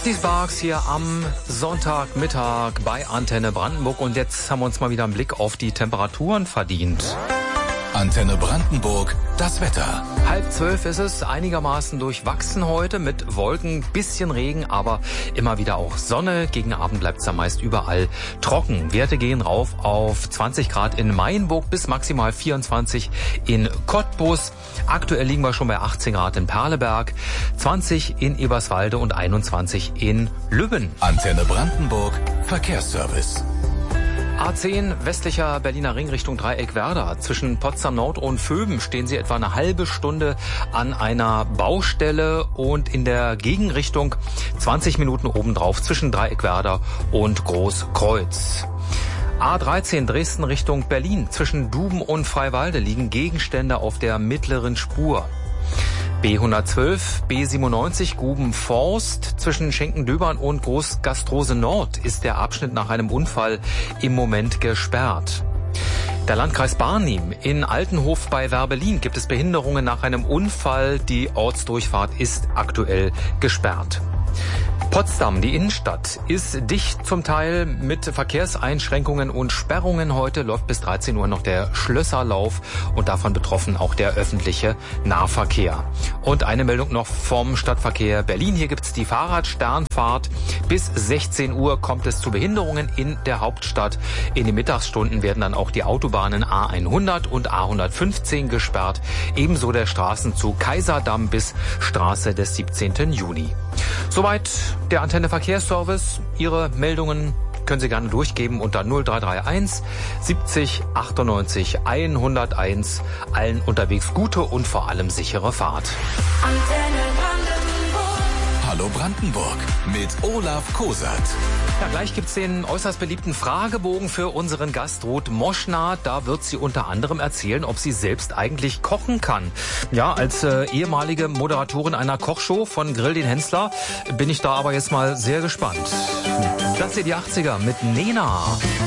Gypsy Sparks hier am Sonntagmittag bei Antenne Brandenburg. Und jetzt haben wir uns mal wieder einen Blick auf die Temperaturen verdient. Antenne Brandenburg, das Wetter. 11:30 ist es, einigermaßen durchwachsen heute mit Wolken, bisschen Regen, aber immer wieder auch Sonne. Gegen Abend bleibt es dann meist überall trocken. Werte gehen rauf auf 20 Grad in Mainburg bis maximal 24 in Cottbus. Aktuell liegen wir schon bei 18 Grad in Perleberg, 20 in Eberswalde und 21 in Lübben. Antenne Brandenburg, Verkehrsservice. A10 westlicher Berliner Ring Richtung Dreieckwerder. Zwischen Potsdam Nord und Vöben stehen Sie etwa eine halbe Stunde an einer Baustelle und in der Gegenrichtung 20 Minuten obendrauf zwischen Dreieckwerder und Großkreuz. A13 Dresden Richtung Berlin. Zwischen Duben und Freiwalde liegen Gegenstände auf der mittleren Spur. B112, B97 Guben-Forst. Zwischen Schenkendöbern und Großgastrose Nord ist der Abschnitt nach einem Unfall im Moment gesperrt. Der Landkreis Barnim. In Altenhof bei Werbelin gibt es Behinderungen nach einem Unfall. Die Ortsdurchfahrt ist aktuell gesperrt. Potsdam, die Innenstadt, ist dicht zum Teil mit Verkehrseinschränkungen und Sperrungen. Heute läuft bis 13 Uhr noch der Schlösserlauf und davon betroffen auch der öffentliche Nahverkehr. Und eine Meldung noch vom Stadtverkehr Berlin. Hier gibt's die Fahrradsternfahrt. Bis 16 Uhr kommt es zu Behinderungen in der Hauptstadt. In den Mittagsstunden werden dann auch die Autobahnen A100 und A115 gesperrt. Ebenso der Straßenzug Kaiserdamm bis Straße des 17. Juni. Soweit der Antenne Verkehrsservice. Ihre Meldungen können Sie gerne durchgeben unter 0331 70 98 101. Allen unterwegs gute und vor allem sichere Fahrt. Antenne Brandenburg. Hallo Brandenburg mit Olaf Kosat. Ja, gleich gibt's den äußerst beliebten Fragebogen für unseren Gast Ruth Moschner. Da wird sie unter anderem erzählen, ob sie selbst eigentlich kochen kann. Ja, als ehemalige Moderatorin einer Kochshow von Grill den Hensler bin ich da aber jetzt mal sehr gespannt. Das sind die 80er mit Nena.